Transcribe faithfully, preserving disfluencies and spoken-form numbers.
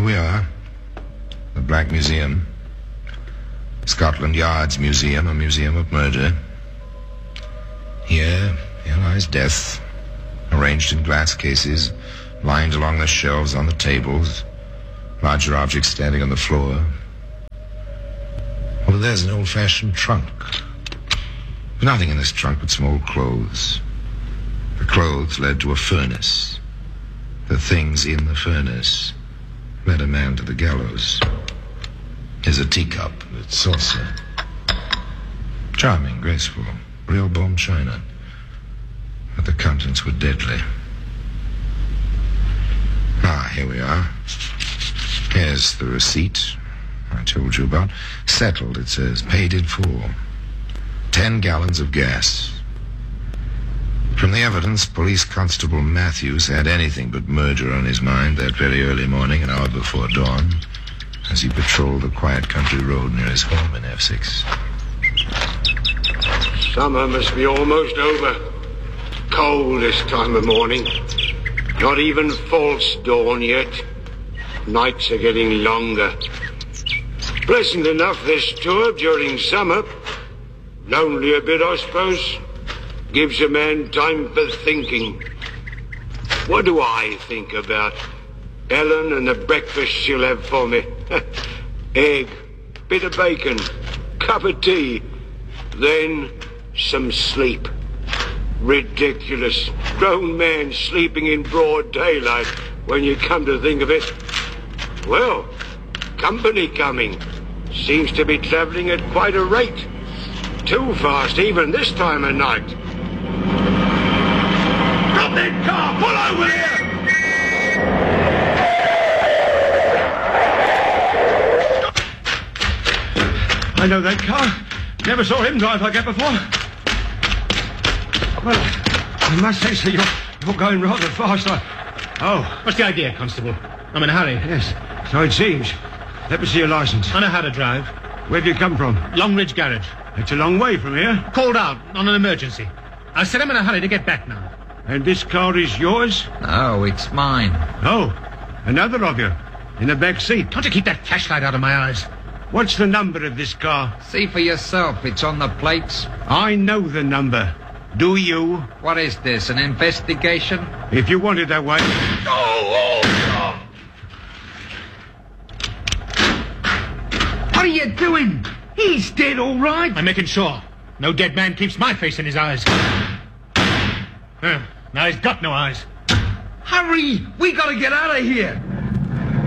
we are. The Black Museum. Scotland Yard's museum, a museum of murder. Here, here lies death, arranged in glass cases, lined along the shelves on the tables, larger objects standing on the floor. Over there's an old-fashioned trunk. There's nothing in this trunk but some old clothes. The clothes led to a furnace. The things in the furnace led a man to the gallows. Here's a teacup with saucer. Charming, graceful, real bone china. But the contents were deadly. Ah, here we are. Here's the receipt I told you about. Settled, it says. Paid in full. Ten gallons of gas. From the evidence, Police Constable Matthews had anything but murder on his mind that very early morning, an hour before dawn, as he patrolled a quiet country road near his home in F six. Summer must be almost over. Cold this time of morning. Not even false dawn yet. Nights are getting longer. Pleasant enough this tour during summer. Lonely a bit, I suppose. Gives a man time for thinking. What do I think about? Ellen and the breakfast she'll have for me. Egg, bit of bacon, cup of tea, then some sleep. Ridiculous. Grown man sleeping in broad daylight when you come to think of it. Well, company coming. Seems to be travelling at quite a rate. Too fast even this time of night. Stop that car! Pull over here! I know that car. Never saw him drive like that before. Well, I must say, sir, you're, you're going rather fast. I... Oh. What's the idea, Constable? I'm in a hurry. Yes, so it seems. Let me see your license. I know how to drive. Where've you come from? Longridge Garage. It's a long way from here. Called out on an emergency. I said I'm in a hurry to get back now. And this car is yours? No, it's mine. Oh, another of you. In the back seat. Can't you keep that flashlight out of my eyes? What's the number of this car? See for yourself. It's on the plates. I know the number. Do you? What is this, an investigation? If you want it that way. Oh, oh, oh. What are you doing? He's dead, all right. I'm making sure. No dead man keeps my face in his eyes. Uh, now he's got no eyes. Hurry! We gotta get out of here.